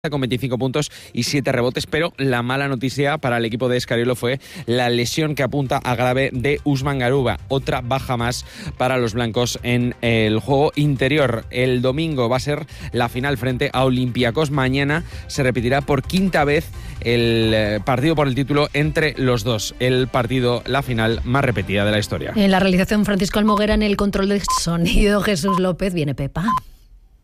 con 25 puntos y 7 rebotes, pero la mala noticia para el equipo de Escariolo fue la lesión que apunta a grave de Usman Garuba, otra baja más para los blancos en el juego interior. El domingo va a ser la final frente a Olympiacos. Mañana se repetirá por quinta vez el partido por el título entre los dos, la final más repetida de la historia. En la realización, Francisco Almoguera; en el control de sonido, Jesús López. Viene Pepa.